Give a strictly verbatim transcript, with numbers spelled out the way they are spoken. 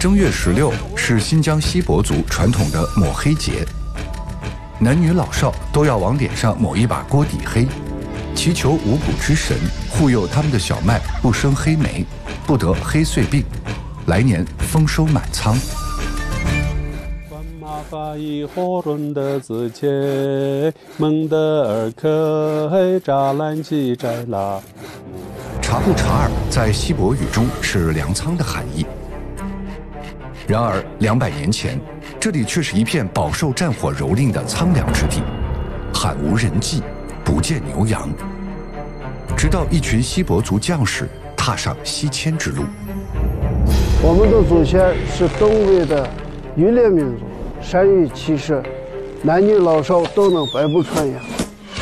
正月十六是新疆锡伯族传统的抹黑节，男女老少都要往脸上抹一把锅底黑，祈求五谷之神护佑他们的小麦不生黑霉，不得黑穗病，来年丰收满仓。 法以火中的自切蒙德尔克黑扎兰基摘拉。 察布查尔在锡伯语中是粮仓的含义。然而两百年前，这里却是一片饱受战火蹂躏的苍凉之地，罕无人迹，不见牛羊。直到一群锡伯族将士踏上西迁之路。 我们的祖先是东魏的渔猎民族，善于骑射，男女老少都能百步穿杨。